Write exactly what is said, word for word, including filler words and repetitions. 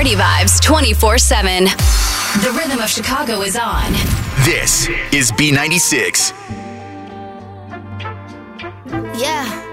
party vibes twenty-four seven. The rhythm of Chicago is on. This is B ninety-six. Yeah.